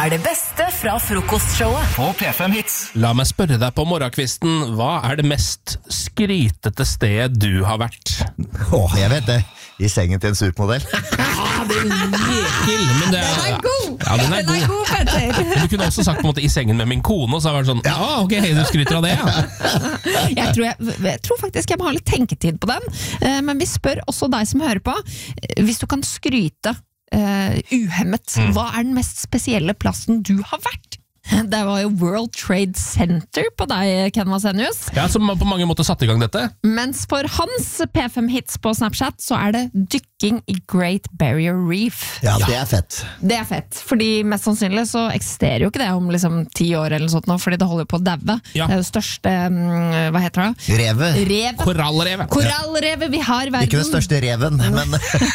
det beste fra frokostshowet på P5 Hits. La meg spørre deg på morgenkvisten, hva det mest skrytete stedet du har vært? Jeg vet det. I sengen til en supermodell. Ja, det jekel, men det Den er god! Ja, den er god. Petter. Du kunne også sagt på en måte i sengen med min kone, og så har det vært sånn, ja, ok, du skryter av det, ja. Jeg tror faktisk jeg må ha litt tenketid på den, men vi spør også deg som hører på, hvis du kan skryte uhemmet, hva den mest spesielle plassen du har vært? Det var jo World Trade Center på deg, Ken Vasenius. Ja, som på mange måter satte i gang dette. Mens for hans P5 Hits på Snapchat, så det dykking i Great Barrier Reef. Ja, det er fett. Det er fett, fordi mest sannsynlig så eksisterer jo ikke det om liksom 10 år eller noe sånt nå, fordi det holder på å daue. Ja. Det jo største, hva heter det? Revet. Revet. Korallrevet. Korallrevet vi har i verden. Ikke den største reven, men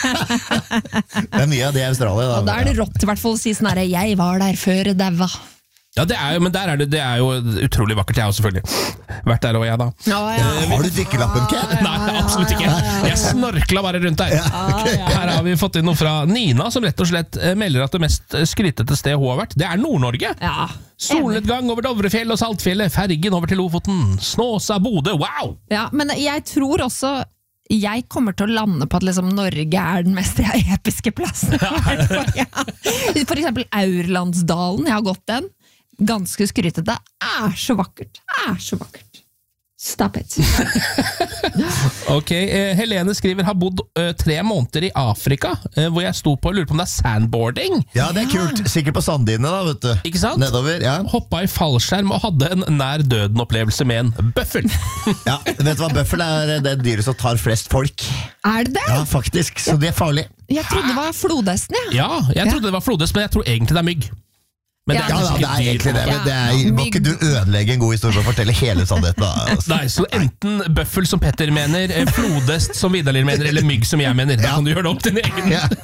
det er mye av det i Australia. Og da det rått i hvert fall å si sånn her, jeg var der før det daua. Ja, det jo, men det jo utrolig vakkert, jeg har selvfølgelig vært der og jeg da. Ja. Har du dykkerlappen, Ken? Nei, absolutt ikke. Jeg snorkla bare rundt der. Her har vi fått inn noe fra Nina, som rett og slett melder at det mest skrytete stedet hun har vært, det Nord-Norge. Ja. Solnedgang over Dovrefjell og Saltfjellet, fergen over til Lofoten, Snåsa, Bodø, wow! Ja, men jeg tror også jeg kommer til å lande på at liksom Norge den mest episke plassen. Ja. For eksempel Aurlandsdalen, jeg har gått den. Ganske skrytete. Så vakkert. Så vakkert. Stop it. Ok, Helene skriver, har bodd 3 måneder i Afrika, hvor jeg sto på og lurer på om det sandboarding. Ja, det er kult. Sikkert på sandinene da, vet du. Ikke sant? Nedover, ja. Hoppa i fallskjerm og hadde en nær døden-opplevelse med en bøffel. Ja, vet du hva, bøffel det dyret som tar flest folk. Det det? Ja, faktisk, så det er farlig. Jeg trodde det var flodhesten, ja. Ja, jeg trodde det var flodhest, men jeg tror egentlig det mygg. Men Ja, Ja, kanskje det ikke dyr. egentlig det, men må ikke du ødelegge en god historie for å fortelle hele sannheten da? Altså. Nei, så enten bøffel som Petter mener, flodhest som Vidar mener, eller mygg som jeg mener. Da kan du gjøre det opp til din egen. Ja.